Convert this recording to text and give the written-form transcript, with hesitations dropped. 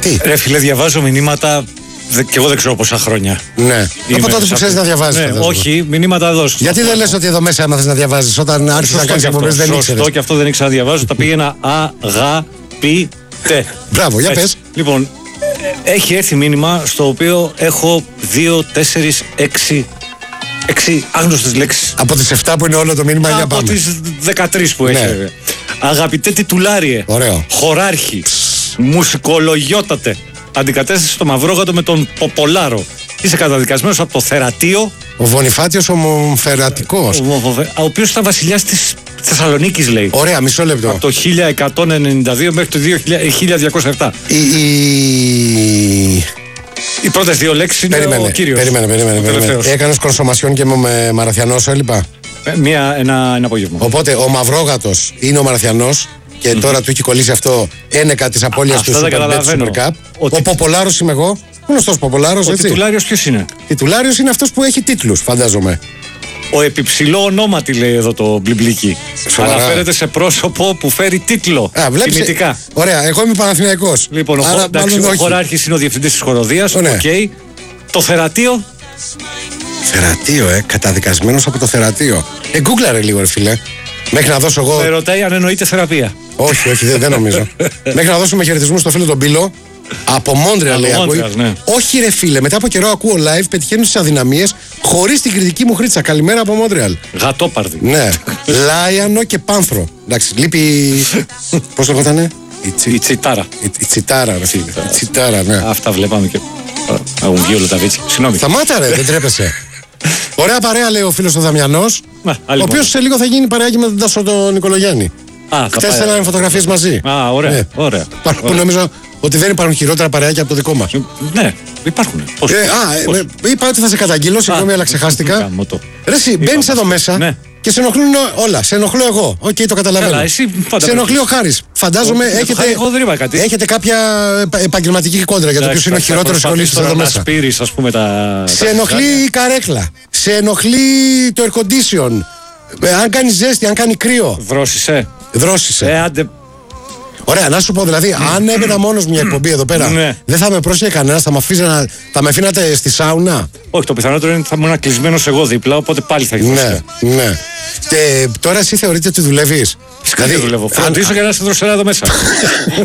Τι? Ρε φίλε, διαβάζω μηνύματα και εγώ δεν ξέρω πόσα χρόνια. Ναι. Από τότε που ξέρεις να διαβάζεις. Ναι, όχι, μηνύματα εδώ. Γιατί δεν λες ότι εδώ μέσα έμαθες να διαβάζεις όταν άρχισες να κάνεις εκπομπές δεν ήξερες? Σωστό, και αυτό δεν ήξερα να διαβάζω. Τα πήγαινα αγαπητέ. Μπράβο, για πες. Λοιπόν, έχει έρθει μήνυμα στο οποίο έχω 2, 4, 6 άγνωστες λέξεις. Από τις 7 που είναι όλο το μήνυμα, για Από πάμε. τις 13 που έχει. Ναι. Αγαπητέ τιτουλάριε. Ωραίο. Χωράρχη. Μουσικολογιότατε. Αντικατέστησε το Μαυρόγατο με τον Ποπολάρο. Είσαι καταδικασμένος από το Θερατείο. Ο Βονιφάτιος ο Μομφερατικός. Ο οποίος ήταν βασιλιάς της Θεσσαλονίκης, λέει. Ωραία, μισό λεπτό. Από το 1192 μέχρι το 1207. Οι πρώτες δύο λέξεις είναι ο κύριος. Περίμενε. Έκανες κονσομασιόν και με Μαραθιανός, έλειπα. Ένα απόγευμα. Οπότε ο Μαυρόγατος είναι ο Μαραθιανός και τώρα του έχει κολλήσει αυτό ένεκα της απώλειας του Super Cup. Ο Ποπολάρος είμαι εγώ. Γνωστός Ποπολάρος, Ο έτσι. τιτουλάριος ποιος είναι? Τιτουλάριος είναι αυτός που έχει τίτλους, φαντάζομαι. Ο επιψηλό ονόματι, λέει εδώ το μπλιμπλίκι. Σοβαρά. Αναφέρεται σε πρόσωπο που φέρει τίτλο. Τιμητικά. Ωραία, εγώ είμαι Παναθηναϊκός. Λοιπόν, ο Χωράρχης είναι ο διευθυντής της χοροδίας. Ναι. Okay. Το Θερατείο. Θερατείο, καταδικασμένος από το Θερατείο. Γκούγκλαρε λίγο, ρε φίλε. Μέχρι να δώσω εγώ. Με ρωτάει αν εννοείται θεραπεία. Όχι, δεν νομίζω. Μέχρι να δώσουμε χαιρετισμούς στο φίλο τον Πύλο. Από Μόντρεαλ, λέει. Ναι. Όχι, ρε φίλε, μετά από καιρό ακούω live, πετυχαίνω στις αδυναμίες χωρίς την κριτική μου χρήτσα. Καλημέρα από Μόντρεαλ. Γατόπαρδι. Ναι. Λάιανο και Πάνθρο. Εντάξει, λείπει. Πώς το λέγανε? Η Τσιτάρα. Η Τσιτάρα, ρε φίλε. Η Τσιτάρα, ναι. Αυτά βλέπαμε και. Έχουν βγει όλα τα βίτσια. Συγγνώμη. Σταμάτα, ρε, δεν τρέπεσαι. Ωραία παρέα, λέει ο φίλος ο Δαμιανός. Ο οποίος σε λίγο θα γίνει παρεάκι με τον Τάσο τον Νικολογιάννη. Χτες θέλανε φωτογραφίες μαζί. Ωραία. Ναι. Ωραία. Που νομίζω ότι δεν υπάρχουν χειρότερα παρεάκια από το δικό μας. Ναι, υπάρχουν. Είπα ότι θα σε καταγγείλω, συγγνώμη, αλλά ξεχάστηκα. Ρε, εσύ μπαίνεις εδώ μέσα. Ναι. Και σε ενοχλούν όλα. Σε ενοχλώ εγώ. Οκ, το καταλαβαίνω. Σε ενοχλεί ο Χάρης. Φαντάζομαι έχετε κάποια επαγγελματική κόντρα για το ποιος είναι ο χειρότερος σχολής εδώ μέσα. Σε ενοχλεί η καρέκλα. Σε ενοχλεί το air condition. Αν κάνει ζέστη, αν κάνει κρύο. Δρόσισε. Ωραία, να σου πω δηλαδή, αν έμενα μόνος μια εκπομπή εδώ πέρα, δεν θα με πρόσεχε κανένας, θα με αφήνατε στη σάουνα. Όχι, το πιθανότερο είναι ότι θα ήμουν κλεισμένος εγώ δίπλα, οπότε πάλι θα γίνει. Ναι. Και τώρα εσύ θεωρείτε ότι δουλεύεις? Δηλαδή, δουλεύω. Φροντίζω για να σε δροσερά εδώ μέσα.